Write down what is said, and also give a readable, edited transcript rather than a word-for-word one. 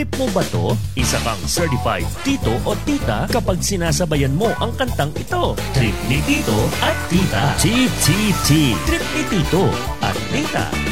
Trip mo ba to? Isa kang certified tito o tita kapag sinasabayan mo ang kantang ito. Trip ni Tito at Tita. Trip ni Tito at Tita.